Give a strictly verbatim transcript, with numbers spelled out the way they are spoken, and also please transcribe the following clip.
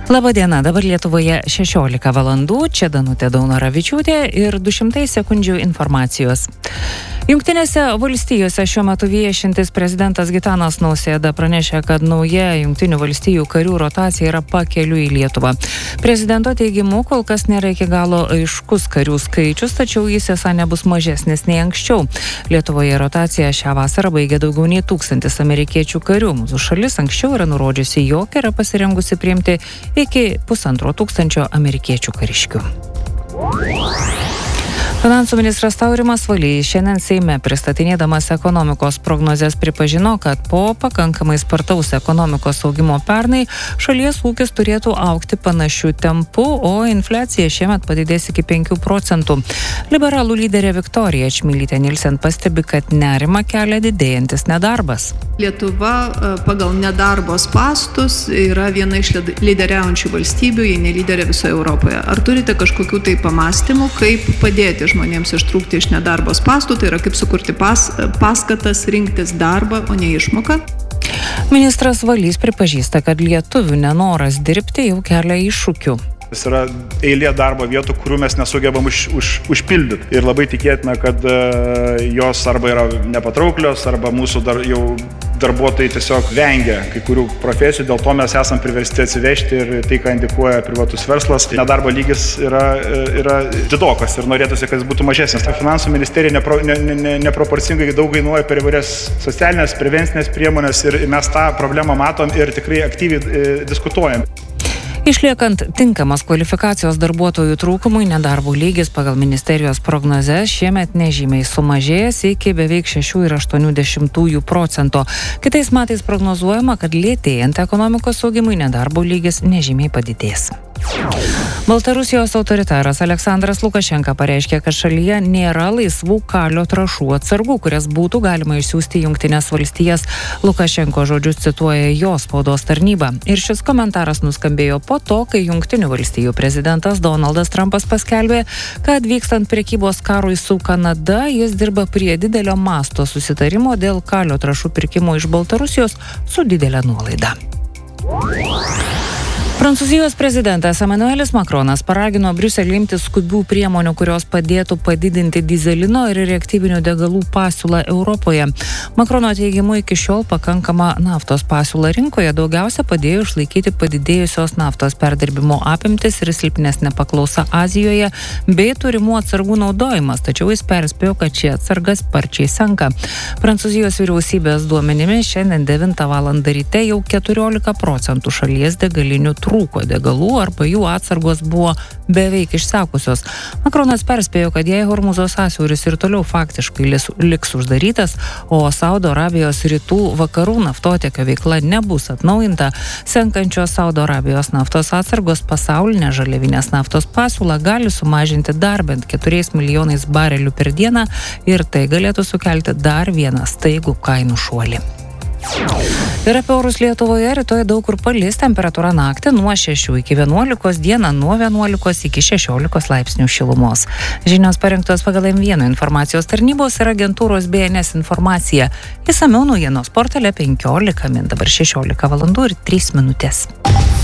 Labadiena, dabar Lietuvoje šešiolika valandų, čia Danutė Daunoravičiūtė ir du šimtai sekundžių informacijos. Jungtinėse valstijose šiuo metu viešintis prezidentas Gitanas Nausėda pranešė, kad nauja Jungtinių valstijų karių rotacija yra pakeliui į Lietuvą. Prezidento teigimu kol kas nėra iki galo aiškus karių skaičius, tačiau jis esą nebus mažesnis nei anksčiau. Lietuvoje rotaciją šią vasarą baigė daugiau nei tūkstantis amerikiečių karių. Mūsų šalis anksčiau yra nurodžiusi, jog yra pasirengusi priimti iki pusantro tūkstančio amerikiečių kariškių. Finansų ministras Taurimas Valys šiandien Seime pristatinėdamas ekonomikos prognozes pripažino, kad po pakankamai spartaus ekonomikos augimo pernai šalies ūkis turėtų augti panašiu tempu, o infliacija šiemet padidės iki penkių procentų. Liberalų lyderė Viktorija Čmilytė Nilsen pastebi, kad nerimą kelia didėjantis nedarbas. Lietuva pagal nedarbo spąstus yra viena iš lyderiaujančių valstybių, jei ne lyderė visoje Europoje. Ar turite kažkokių tai pamastymų, kaip padėti žmonėms ištrūkti iš nedarbo spąstų, tai yra kaip sukurti pas, paskatas rinktis darbą, o ne išmoką? Ministras Valys pripažįsta, kad lietuvių nenoras dirbti jau kelia iššūkių. Jis yra eilė darbo vietų, kurių mes nesugebam už, už, užpildyti. Ir labai tikėtina, kad uh, jos arba yra nepatrauklios, arba mūsų dar, jau darbuotojai tiesiog vengia kai kurių profesijų, dėl to mes esam priversti atsivežti ir tai, ką indikuoja privatus verslas. Nedarbo lygis yra, yra didokas ir norėtųsi, kad jis būtų mažesnis. Finansų ministerija nepro, ne, ne, neproporcingai daug kainuoja per įvairias socialinės, prevencinės priemonės ir mes tą problemą matom ir tikrai aktyviai e, diskutuojam. Išliekant tinkamas kvalifikacijos darbuotojų trūkumui, nedarbo lygis pagal ministerijos prognozes šiemet nežymiai sumažėjęs iki beveik šešių ir aštuonių dešimtųjų procento. Kitais metais prognozuojama, kad lėtėjant ekonomikos augimui nedarbo lygis nežymiai padidės. Baltarusijos autoritaras Aleksandras Lukašenka pareiškė, kad šalyje nėra laisvų kalio trąšų atsargų, kurias būtų galima išsiųsti į Jungtines valstijas. Lukašenko žodžius cituoja jo spaudos tarnyba. Ir šis komentaras nuskambėjo po to, kai Jungtinių valstijų prezidentas Donaldas Trumpas paskelbė, kad vykstant prekybos karui su Kanada, jis dirba prie didelio masto susitarimo dėl kalio trąšų pirkimo iš Baltarusijos su didelė nuolaida. Prancūzijos prezidentas Emmanuelis Macronas paragino Briuselį imtis skubių priemonių, kurios padėtų padidinti dyzelino ir reaktyvinių degalų pasiūlą Europoje. Macrono teigimu iki šiol pakankama naftos pasiūla rinkoje daugiausia padėjo išlaikyti padidėjusios naftos perdirbimo apimtis ir silpnesnė paklausa Azijoje bei turimų atsargų naudojimas, tačiau jis perspėjo, kad ši atsarga sparčiai senka. Prancūzijos vyriausybės duomenimis šiandien devintą valandą ryte jau keturiolika procentų šalies degalinių trūko degalų arba jų atsargos buvo beveik išsekusios. Macronas perspėjo, kad jei Hormūzo sąsiauris ir toliau faktiškai liks uždarytas, o Saudo Arabijos rytų vakarų naftotiekio veikla nebus atnaujinta, senkančios Saudo Arabijos naftos atsargos pasaulinę žaliavinės naftos pasiūlą gali sumažinti dar bent keturiais milijonais barelių per dieną ir tai galėtų sukelti dar vieną staigų kainų šuolį. Ir apie orus Lietuvoje rytoj daug kur palis, temperatūra naktį nuo šešių iki vienuolikos, dieną nuo vienuolikos iki šešiolikos laipsnių šilumos. Žinios parengtos pagal M vienas informacijos tarnybos ir agentūros B N S informacija. Išsamiau naujienos portale penkiolika min, dabar šešiolika valandų ir trys minutės.